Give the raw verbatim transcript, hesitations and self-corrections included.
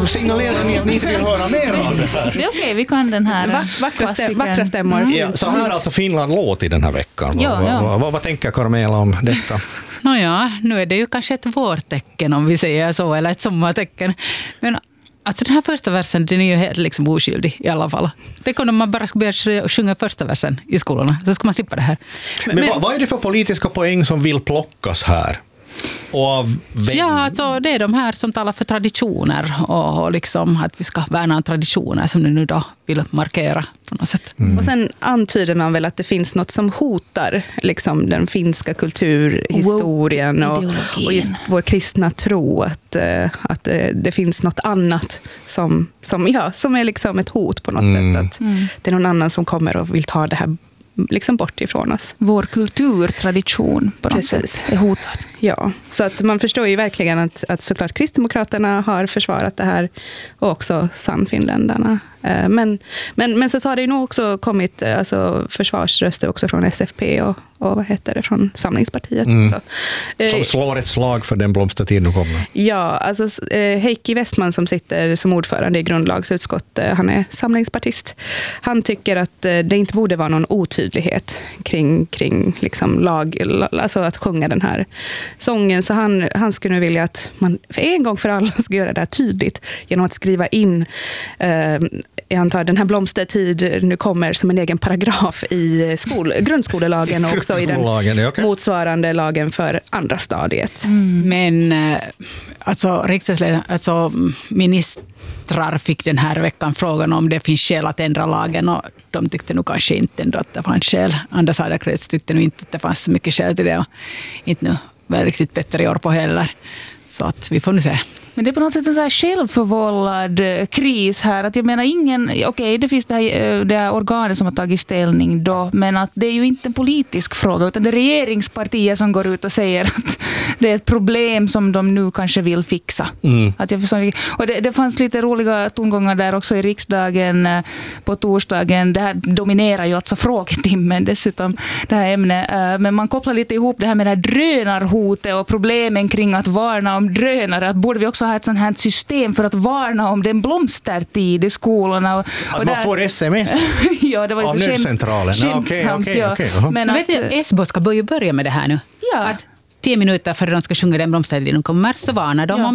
signalerar ni att ni inte vill höra mer av det här. Det är okej, vi kan den här Va- vackra, stäm- vackra stämmor. Mm. Ja, så här alltså Finland låt i den här veckan. Ja, vad, ja. vad, vad, vad tänker Carmela om detta? Nåja, nu är det ju kanske ett vårtecken om vi säger så, eller ett sommartecken. Men alltså den här första versen, den är ju helt liksom oskyldig i alla fall. Tänk om man bara ska börja sjunga första versen i skolorna, så ska man slippa det här. Men, Men vad, vad är det för politiska poäng som vill plockas här? Och av vem? Ja, alltså det är de här som talar för traditioner och, och liksom att vi ska värna om traditioner som ni nu då vill markera på något sätt. Mm. Och sen antyder man väl att det finns något som hotar liksom den finska kulturhistorien och, och just vår kristna tro, att, att det finns något annat som, som, ja, som är liksom ett hot på något mm. sätt. Att mm. det är någon annan som kommer och vill ta det här liksom bort ifrån oss. Vår kulturtradition på något Precis. sätt är hotad. Ja, så att man förstår ju verkligen att, att såklart Kristdemokraterna har försvarat det här och också Sannfinländarna. Men, men, men så har det ju nog också kommit alltså, försvarsröster också från S F P och, och vad heter det, från Samlingspartiet. Mm. Som slår ett slag för den blomstertid nu kommer. Ja, alltså Heikki Westman som sitter som ordförande i grundlagsutskottet, han är samlingspartist. Han tycker att det inte borde vara någon otydlighet kring, kring liksom lag, alltså att sjunga den här sången. Så han, han skulle vilja att man för en gång för alla ska göra det här tydligt genom att skriva in eh, jag antar den här blomstertid nu kommer som en egen paragraf i skol, grundskolelagen och också i den okay. motsvarande lagen för andra stadiet. Mm. Men alltså, riksdagsledaren, alltså ministrar fick den här veckan frågan om det finns skäl att ändra lagen och de tyckte nog kanske inte ändå att det fanns skäl. Anders Adlercreutz tyckte nog inte att det fanns så mycket skäl till det och inte nu var riktigt bättre i år på heller. Så att vi får nu se. Men det är på något sätt en så här självförvållad kris här. Att jag menar ingen, okej okay, det finns det här, det här organet som har tagit ställning då, men att det är ju inte en politisk fråga utan det är regeringspartier som går ut och säger att det är ett problem som de nu kanske vill fixa. Mm. Att jag förstår, och det, det fanns lite roliga tongångar där också i riksdagen på torsdagen. Det här dominerar ju alltså frågetimmen dessutom det här ämnet. Men man kopplar lite ihop det här med det här drönarhotet och problemen kring att varna om drönare. Att borde vi också ha ett sånt här system för att varna om den blomstertid i skolorna. Och, att och man där, får sms ja, det var av nödcentralen. Skämtsamt, okay, okay, ja. okay, uh-huh. Men jag vet att S B O ska börja med det här nu. Ja. Att tio minuter före de ska sjunga den blomstertiden kommer så varnar de ja. om